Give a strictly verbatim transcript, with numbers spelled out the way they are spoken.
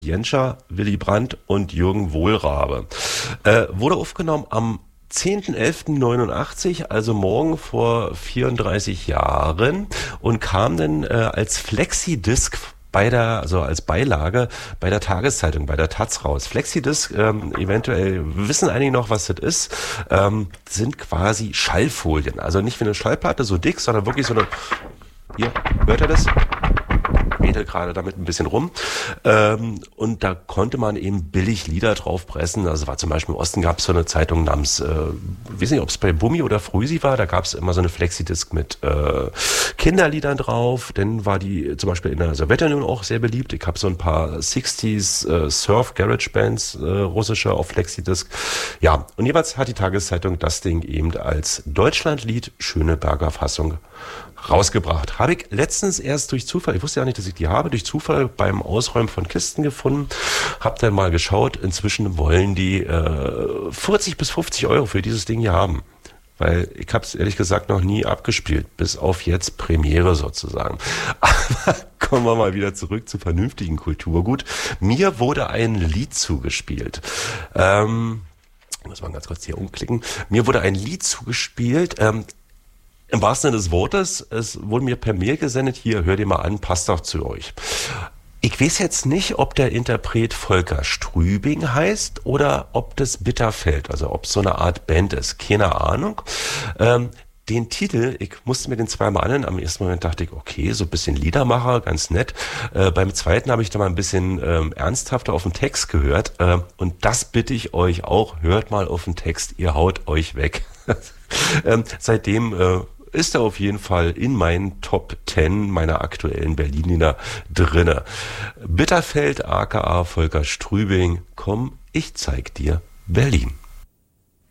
Jenscher, Willy Brandt und Jürgen Wohlrabe. Äh, wurde aufgenommen am zehnten elften neunundachtzig, also morgen vor vierunddreißig Jahren, und kam dann äh, als Flexidisc bei der, also als Beilage bei der Tageszeitung, bei der Taz raus. Flexidisc, ähm, eventuell wissen einige noch, was das ist, ähm, sind quasi Schallfolien. Also nicht wie eine Schallplatte, so dick, sondern wirklich so eine, hier, hört ihr das? Wedel gerade damit ein bisschen rum. Ähm, und da konnte man eben billig Lieder drauf pressen. Also war zum Beispiel im Osten gab es so eine Zeitung namens, äh, ich weiß nicht, ob es bei Bummi oder Früsi war, da gab es immer so eine Flexidisc mit äh, Kinderliedern drauf. Dann war die zum Beispiel in der Sowjetunion auch sehr beliebt. Ich habe so ein paar sechziger äh, Surf Garage Bands, äh, russische auf Flexidisc. Ja, und jeweils hat die Tageszeitung das Ding eben als Deutschlandlied Schöneberger Fassung rausgebracht. Habe ich letztens erst durch Zufall, ich wusste ja nicht, dass ich die habe, durch Zufall beim Ausräumen von Kisten gefunden, habe dann mal geschaut, inzwischen wollen die äh, vierzig bis fünfzig Euro für dieses Ding hier haben. Weil ich habe es ehrlich gesagt noch nie abgespielt, bis auf jetzt Premiere sozusagen. Aber kommen wir mal wieder zurück zu vernünftigen Kulturgut. Mir wurde ein Lied zugespielt. Ähm, muss man ganz kurz hier umklicken. Mir wurde ein Lied zugespielt, ähm, im wahrsten Sinne des Wortes, es wurde mir per Mail gesendet, hier, hör dir mal an, passt doch zu euch. Ich weiß jetzt nicht, ob der Interpret Volker Strübing heißt oder ob das Bitterfeld, also ob es so eine Art Band ist, keine Ahnung. Ähm, den Titel, ich musste mir den zweimal anhören, am ersten Moment dachte ich, okay, so ein bisschen Liedermacher, ganz nett. Äh, beim zweiten habe ich da mal ein bisschen ähm, ernsthafter auf den Text gehört, äh, und das bitte ich euch auch, hört mal auf den Text, ihr haut euch weg. ähm, seitdem äh, ist er auf jeden Fall in meinen Top zehn meiner aktuellen Berliner drinne. Bitterfeld, aka Volker Strübing, komm, ich zeig dir Berlin.